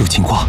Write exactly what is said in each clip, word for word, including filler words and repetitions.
情况？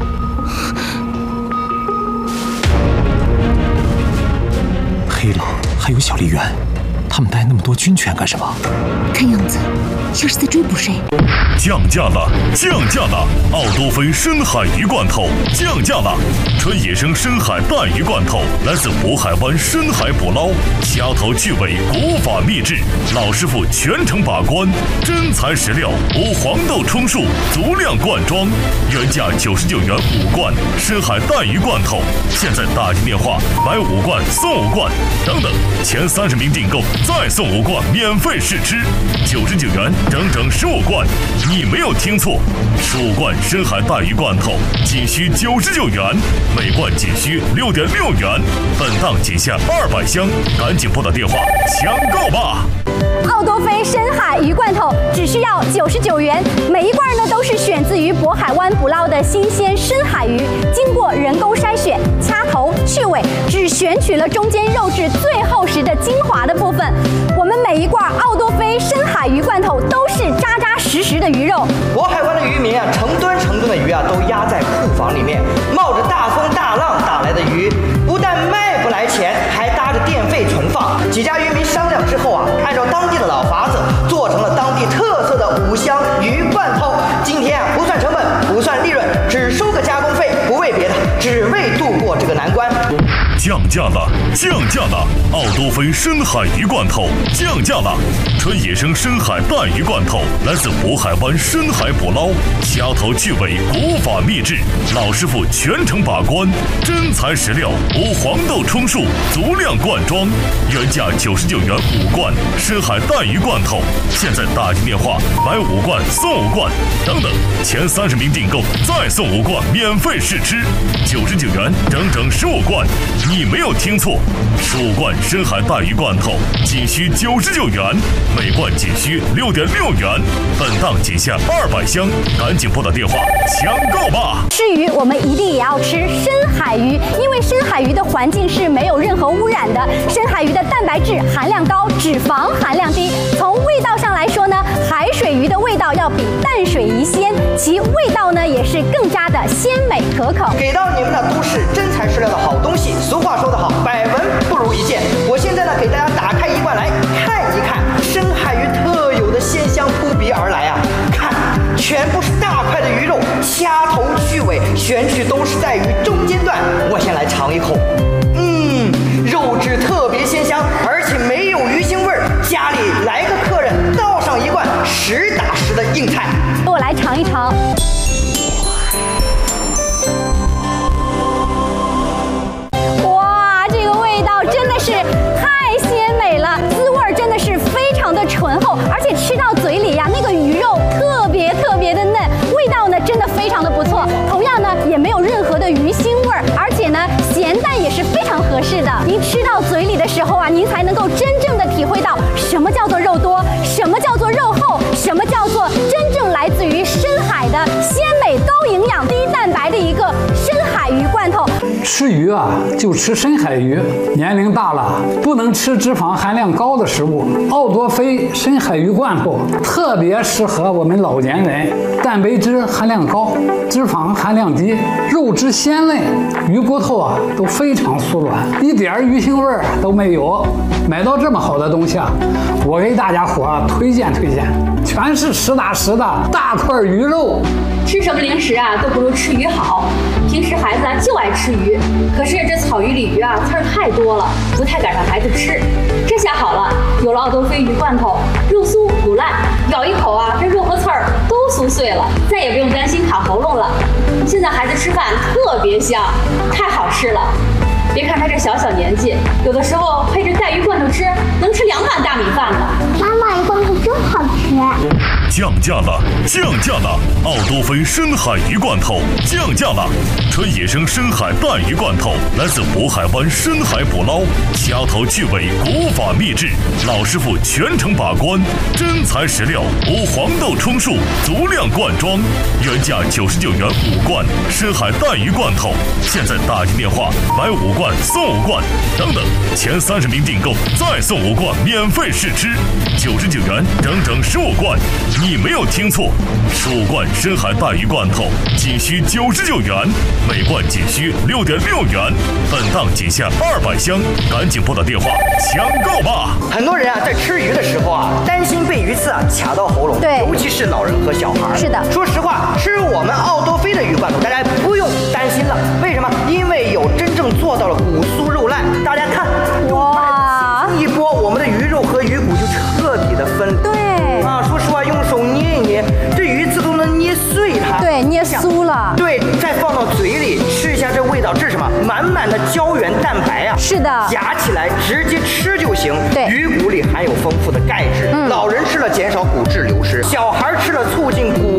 黑狼还有小笠原，他们带那么多军犬干什么？ 看样子像是在追捕谁。 降价了，降价了！奥多菲深海鱼罐头降价了，纯野生深海带鱼罐头，来自渤海湾深海捕捞，掐头去尾，古法秘制，老师傅全程把关，真材实料，无黄豆充数，足量灌装，原价九十九元五罐深海带鱼罐头，现在打进电话买五罐送五罐，等等，前三十名订购再送五罐免费试吃，九十九元整整十五罐。你没有听错，十五罐深海带鱼罐头仅需九十九元，每罐仅需六点六元，本档仅限二百箱，赶紧拨打电话抢购吧！ 奥多菲深海鱼罐头只需要九十九元，每一罐呢都是选自于渤海湾捕捞的新鲜深海鱼，经过人工筛选、掐头去尾，只选取了中间肉质最厚实的精华的部分。我们每一罐奥多菲深海鱼罐头都是扎扎实实的鱼肉。 渤海湾的渔民啊，成吨成吨的鱼啊，都压在库房里面，冒着大风大浪打来的鱼，不但卖不来钱，还搭着电费存放。几家渔民商量之后啊，按照当地的老法子，做成了当地特色的五香鱼罐头。今天啊，不算成本，不算利润，只收个加工费，不为别的，只为度过这个难关。 降价了，降价了！奥多菲深海鱼罐头降价了，纯野生深海带鱼罐头，来自渤海湾深海捕捞，掐头去尾，古法秘制，老师傅全程把关，真材实料，无黄豆充数，足量灌装，原价九十九元五罐深海带鱼罐头，现在打进电话买五罐送五罐，等等，前三十名订购再送五罐免费试吃，九十九元整整十五罐。你没有听错，十五罐深海带鱼罐头仅需九十九元，每罐仅需六点六元，本档仅限二百箱，赶紧拨打电话抢购吧！ 吃鱼我们一定也要吃深海鱼，因为深海鱼的环境是没有任何污染的，深海鱼的蛋白质含量高，脂肪含量低。从味道上来说呢，海水鱼的味道要比淡水鱼鲜，其味道呢也是更加的鲜美可口。 给到你们的都是真材实料的好东西。俗话说得好，百闻不如一见。我现在呢，给大家打开一罐来看一看，深海鱼特有的鲜香扑鼻而来啊！看，全部是大块的鱼肉，掐头去尾，选取都是在鱼中间段。我先来尝一口，嗯，肉质特别鲜香，而且没有鱼腥味儿。家里来个客人，倒上一罐实打实的硬菜。 我来尝一尝。是太鲜美了，滋味真的是非常的醇厚，而且吃到嘴里呀、啊，那个鱼肉特别特别的嫩，味道呢真的非常的不错。同样呢，也没有任何的鱼腥味儿，而且呢，咸淡也是非常合适的。您吃到嘴里的时候啊，您才能够真正的体会到什么叫做肉多，什么叫做肉厚，什么叫做真正来自于深海的鲜美、高营养、低蛋白的一个深海鱼罐头。 吃鱼啊，就吃深海鱼。年龄大了，不能吃脂肪含量高的食物。奥多菲深海鱼罐头特别适合我们老年人，蛋白质含量高，脂肪含量低，肉质鲜嫩，鱼骨头啊都非常酥软，一点鱼腥味儿都没有。买到这么好的东西啊，我给大家伙啊推荐推荐，全是实打实的大块鱼肉。 吃什么零食啊都不如吃鱼好。平时孩子啊就爱吃鱼，可是这草鱼、鲤鱼啊刺儿太多了，不太敢让孩子吃。这下好了，有了奥多菲鱼罐头，肉酥不烂，咬一口啊，这肉和刺儿都酥碎了，再也不用担心卡喉咙了。现在孩子吃饭特别香，太好吃了。别看他这小小年纪，有的时候配着带鱼罐头吃，能吃两碗大米饭呢。 妈妈，鱼罐头真好吃。 降价了，降价了！奥多菲深海鱼罐头降价了，纯野生深海带鱼罐头，来自渤海湾深海捕捞，掐头去尾，古法秘制，老师傅全程把关，真材实料，无黄豆充数，足量灌装，原价九十九元五罐深海带鱼罐头，现在打进电话买五罐送五罐，等等，前三十名订购再送五罐免费试吃，九十九元整整十树冠，你没有听错，树冠深海带鱼罐头仅需九十九元，每罐仅需六点六元，本档仅限二百箱，赶紧拨打电话抢购吧！ 很多人啊，在吃鱼的时候啊，担心被鱼刺啊卡到喉咙， 对， 尤其是老人和小孩。 是的， 说实话，吃我们奥多菲的鱼罐头，大家不用担心了。为什么？因为有真正做到了骨酥肉烂。大家看，哇，一拨，我们的鱼肉和鱼骨就彻底的分离。 对啊，说实话，用手捏一捏，这鱼刺都能捏碎它。 对，捏酥了。 对，再放到嘴里吃一下，这味道，这是什么？满满的胶原蛋白啊！ 是的， 夹起来直接吃就行。 对， 鱼骨里含有丰富的钙质，嗯、老人吃了减少骨质流失，小孩吃了促进骨